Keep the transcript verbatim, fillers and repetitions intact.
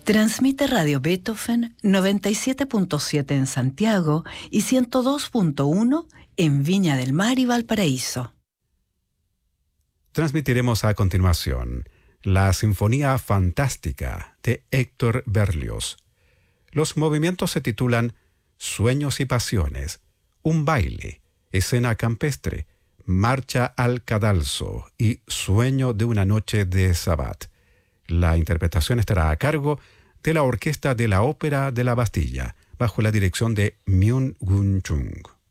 Transmite Radio Beethoven noventa y siete punto siete en Santiago y ciento dos punto uno en Viña del Mar y Valparaíso. Transmitiremos a continuación la Sinfonía Fantástica de Héctor Berlioz. Los movimientos se titulan Sueños y Pasiones, Un baile, Escena campestre, Marcha al cadalso y Sueño de una noche de Sabbat. La interpretación estará a cargo de la Orquesta de la Ópera de la Bastilla, bajo la dirección de Myung-Whun Chung.